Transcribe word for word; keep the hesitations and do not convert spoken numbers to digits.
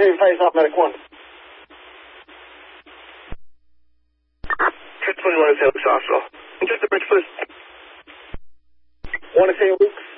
Baby face off medic one. fifty-one, you want to say Luke's hospital. Just the bridge, please. Want to say Luke's